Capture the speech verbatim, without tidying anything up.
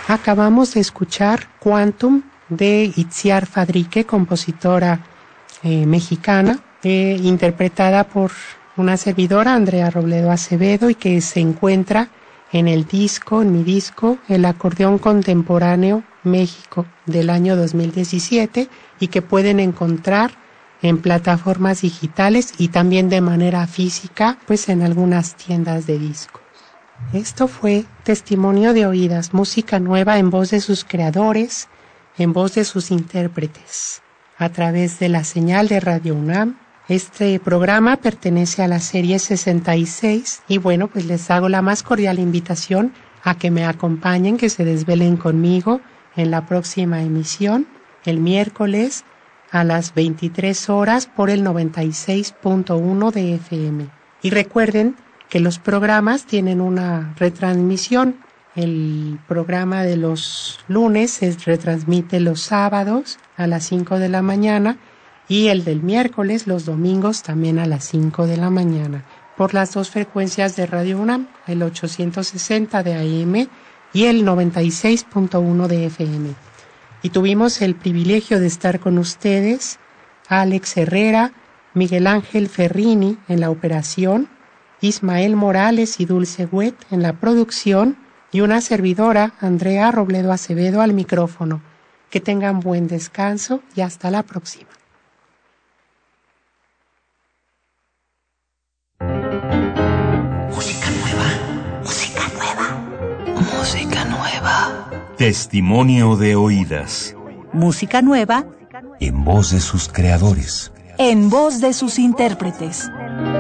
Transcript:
Acabamos de escuchar Quantum de Itziar Fadrique, compositora eh, mexicana, eh, interpretada por una servidora, Andrea Robledo Acevedo, y que se encuentra en el disco, en mi disco, El Acordeón Contemporáneo México del año dos mil diecisiete, y que pueden encontrar en plataformas digitales y también de manera física, pues en algunas tiendas de discos. Esto fue Testimonio de Oídas, música nueva en voz de sus creadores, en voz de sus intérpretes, a través de la señal de Radio UNAM. Este programa pertenece a la serie sesenta y seis y bueno, pues les hago la más cordial invitación a que me acompañen, que se desvelen conmigo en la próxima emisión, el miércoles a las veintitrés horas por el noventa y seis punto uno de F M. Y recuerden que los programas tienen una retransmisión. El programa de los lunes se retransmite los sábados a las cinco de la mañana y el del miércoles los domingos también a las cinco de la mañana por las dos frecuencias de Radio UNAM, el ochocientos sesenta de A M y el noventa y seis punto uno de F M. Y tuvimos el privilegio de estar con ustedes, Alex Herrera, Miguel Ángel Ferrini en la operación, Ismael Morales y Dulce Huet en la producción y una servidora, Andrea Robledo Acevedo, al micrófono. Que tengan buen descanso y hasta la próxima. Música nueva, música nueva, música nueva. Testimonio de Oídas. Música nueva en voz de sus creadores, en voz de sus intérpretes.